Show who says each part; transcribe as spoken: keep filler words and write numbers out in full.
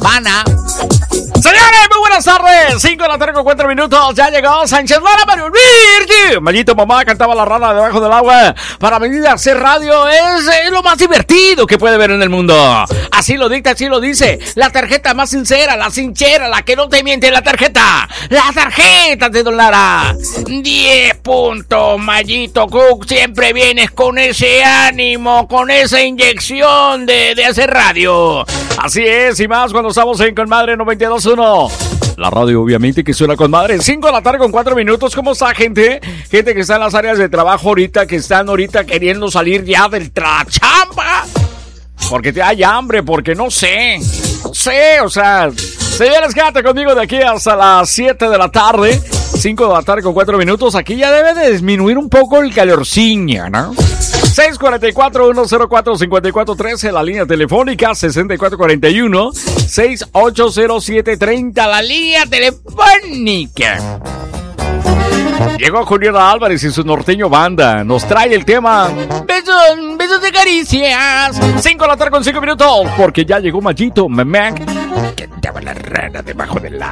Speaker 1: Pana. Señores, muy buenas tardes. cinco de la tarde con cuatro minutos. Ya llegó Sánchez Lara para unirte. Mallito mamá cantaba la rana debajo del agua. Para venir a hacer radio es, es lo más divertido que puede ver en el mundo. Así lo dicta, así lo dice. La tarjeta más sincera, la sinchera, la que no te miente, la tarjeta. La tarjeta de Don Lara. diez puntos, Mallito Cook. Siempre vienes con ese ánimo, con esa inyección de, de hacer radio. Así es, y más cuando estamos en Conmadre noventa y dos punto uno. La radio obviamente que suena con madre. cinco de la tarde con cuatro minutos. ¿Cómo está, gente? Gente que está en las áreas de trabajo ahorita, que están ahorita queriendo salir ya del tra chamba. Porque te hay hambre, porque no sé. No sé, o sea... Señores, quédate conmigo de aquí hasta las siete de la tarde. cinco de la tarde con cuatro minutos. Aquí ya debe de disminuir un poco el calorciña, ¿no? seis cuatro cuatro, uno cero cuatro, cinco cuatro uno tres, la línea telefónica sesenta y cuatro cuarenta y uno, sesenta y ocho cero siete treinta, la línea telefónica. Llegó Julieta Álvarez y su norteño banda. Nos trae el tema Besos, besos de caricias. cinco de la tarde con cinco minutos. Porque ya llegó Mallito Mamac. Que estaba la rana debajo del agua.